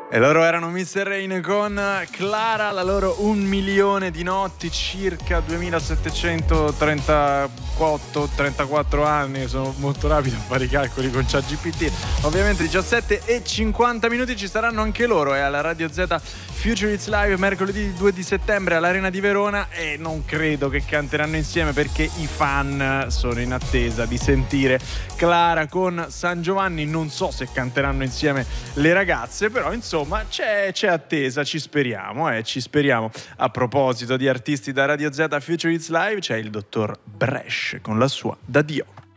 E loro erano Mr. Rain con Clara, la loro 1 milione di notti, circa 2734 anni. Sono molto rapido a fare i calcoli con ChatGPT. Ovviamente 17:50 ci saranno anche loro alla Radio Z Future It's Live mercoledì 2 di settembre all'Arena di Verona, e non credo che canteranno insieme perché i fan sono in attesa di sentire Clara con San Giovanni. Non so se canteranno insieme le ragazze, però insomma c'è attesa, ci speriamo. A proposito di artisti da Radio Z Future It's Live, c'è il dottor Bresh con la sua D'Addio.